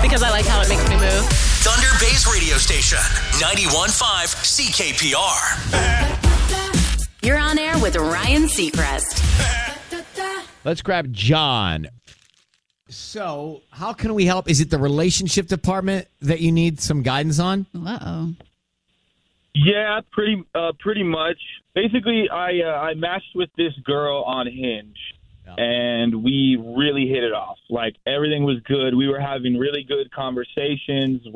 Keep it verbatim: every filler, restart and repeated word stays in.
because I like how it makes me move. Thunder Bay's radio station, ninety-one point five C K P R. You're on air with Ryan Seacrest. Let's grab John. So, how can we help? Is it the relationship department that you need some guidance on? Uh-oh. Yeah, pretty uh, pretty much. Basically, I uh, I matched with this girl on Hinge, yeah. and we really hit it off. Like, everything was good. We were having really good conversations.